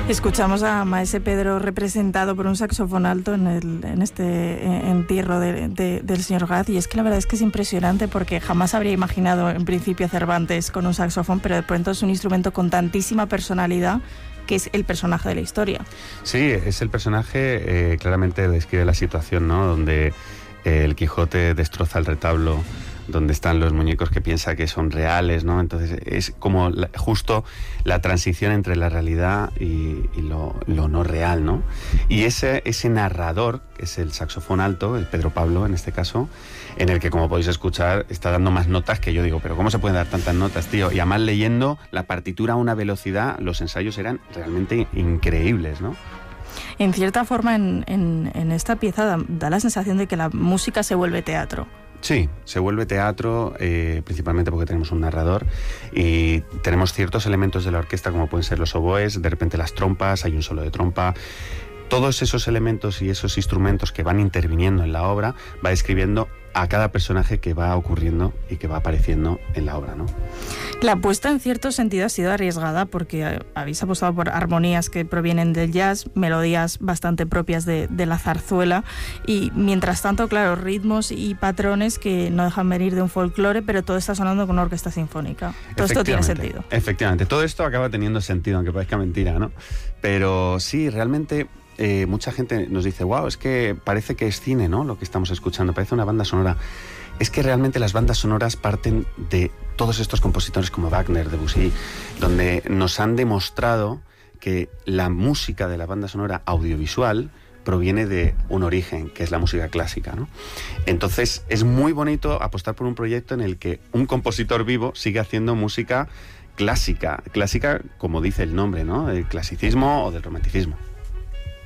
Escuchamos a Maese Pedro representado por un saxofón alto en este entierro del señor Gaz, y es que la verdad es que es impresionante porque jamás habría imaginado en principio a Cervantes con un saxofón, pero de pronto es un instrumento con tantísima personalidad que es el personaje de la historia. Sí, es el personaje, claramente describe la situación, ¿no? Donde el Quijote destroza el retablo, donde están los muñecos que piensa que son reales, ¿no? Entonces es como justo la transición entre la realidad y lo no real, ¿no? Y ese narrador, que es el saxofón alto, el Pedro Pablo en este caso, en el que, como podéis escuchar, está dando más notas que yo digo, pero ¿cómo se pueden dar tantas notas, tío? Y además leyendo la partitura a una velocidad, los ensayos eran realmente increíbles, ¿no? En cierta forma, en esta pieza da la sensación de que la música se vuelve teatro. Sí, se vuelve teatro, principalmente porque tenemos un narrador y tenemos ciertos elementos de la orquesta, como pueden ser los oboes, de repente las trompas, hay un solo de trompa. Todos esos elementos y esos instrumentos que van interviniendo en la obra va describiendo a cada personaje que va ocurriendo y que va apareciendo en la obra, ¿no? La apuesta en cierto sentido ha sido arriesgada porque habéis apostado por armonías que provienen del jazz, melodías bastante propias de la zarzuela y mientras tanto, claro, ritmos y patrones que no dejan venir de un folclore, pero todo está sonando con una orquesta sinfónica. Todo esto tiene sentido. Efectivamente, todo esto acaba teniendo sentido, aunque parezca mentira, ¿no? Pero sí, realmente... mucha gente nos dice, wow, es que parece que es cine, ¿no? Lo que estamos escuchando, parece una banda sonora. Es que realmente las bandas sonoras parten de todos estos compositores como Wagner, Debussy, donde nos han demostrado que la música de la banda sonora audiovisual proviene de un origen, que es la música clásica, ¿no? Entonces es muy bonito apostar por un proyecto en el que un compositor vivo sigue haciendo música clásica como dice el nombre, ¿no? Del clasicismo o del romanticismo.